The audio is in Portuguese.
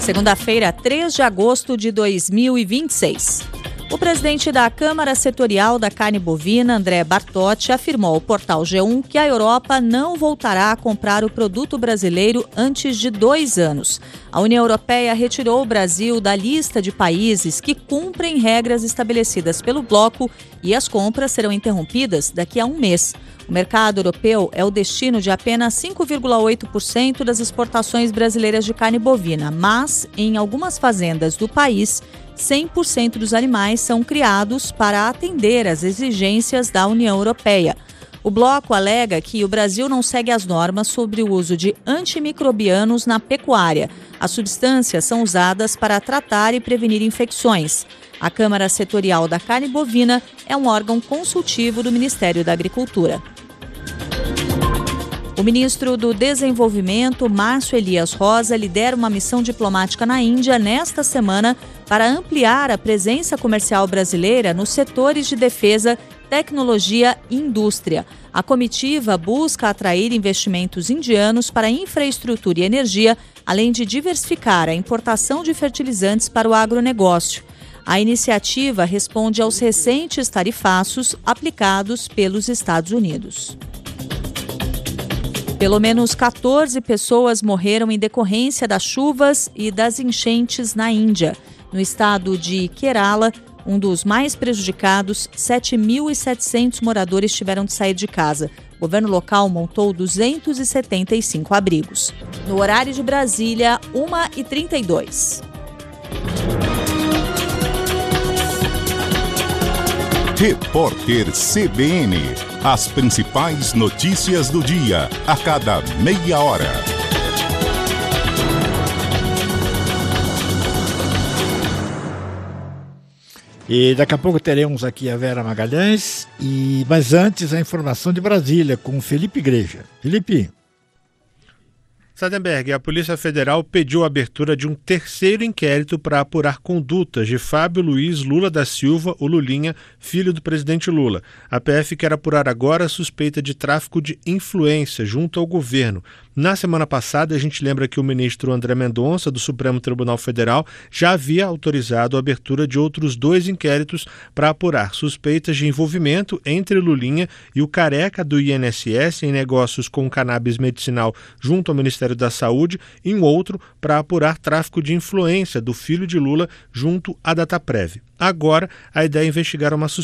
Segunda-feira, 3 de agosto de 2026. O presidente da Câmara Setorial da Carne Bovina, André Bartotti, afirmou ao portal G1 que a Europa não voltará a comprar o produto brasileiro antes de 2 anos. A União Europeia retirou o Brasil da lista de países que cumprem regras estabelecidas pelo bloco e as compras serão interrompidas daqui a um mês. O mercado europeu é o destino de apenas 5,8% das exportações brasileiras de carne bovina, mas em algumas fazendas do país, 100% dos animais são criados para atender às exigências da União Europeia. O bloco alega que o Brasil não segue as normas sobre o uso de antimicrobianos na pecuária. As substâncias são usadas para tratar e prevenir infecções. A Câmara Setorial da Carne Bovina é um órgão consultivo do Ministério da Agricultura. O ministro do Desenvolvimento, Márcio Elias Rosa, lidera uma missão diplomática na Índia nesta semana para ampliar a presença comercial brasileira nos setores de defesa, tecnologia e indústria. A comitiva busca atrair investimentos indianos para infraestrutura e energia, além de diversificar a importação de fertilizantes para o agronegócio. A iniciativa responde aos recentes tarifaços aplicados pelos Estados Unidos. Pelo menos 14 pessoas morreram em decorrência das chuvas e das enchentes na Índia. No estado de Kerala, um dos mais prejudicados, 7.700 moradores tiveram de sair de casa. O governo local montou 275 abrigos. No horário de Brasília, 1h32. Repórter CBN. As principais notícias do dia, a cada meia hora. E daqui a pouco teremos aqui a Vera Magalhães, mas antes a informação de Brasília com o Felipe Igreja. Felipe. Sardenberg, a Polícia Federal pediu a abertura de um terceiro inquérito para apurar condutas de Fábio Luiz Lula da Silva, o Lulinha, filho do presidente Lula. A PF quer apurar agora a suspeita de tráfico de influência junto ao governo. Na semana passada, a gente lembra que o ministro André Mendonça, do Supremo Tribunal Federal, já havia autorizado a abertura de outros 2 inquéritos para apurar suspeitas de envolvimento entre Lulinha e o careca do INSS em negócios com cannabis medicinal junto ao Ministério da Saúde e um outro para apurar tráfico de influência do filho de Lula junto à Dataprev. Agora, a ideia é investigar uma suspeita